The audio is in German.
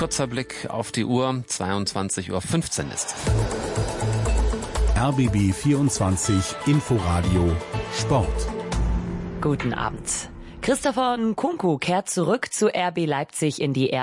Kurzer Blick auf die Uhr, 22:15 Uhr ist. RBB 24 Inforadio Sport. Guten Abend. Christopher Nkunku kehrt zurück zu RB Leipzig in die